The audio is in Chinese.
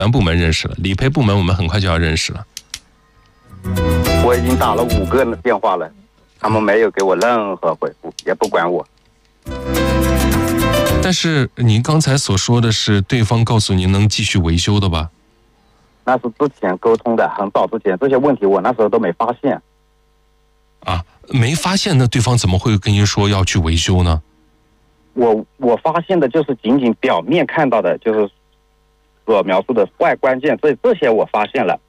部门认识了，理赔部门我们很快就要认识了。 我已经打了5个电话了，他们没有给我任何回复，也不管我。 但是您刚才所说的是对方告诉您能继续维修的吧？ 那是之前沟通的，很早之前，这些问题我那时候都没发现。 啊，没发现，那对方怎么会跟您说要去维修呢？ 我发现的就是仅仅表面看到的，就是所描述的外观件，这些我发现了，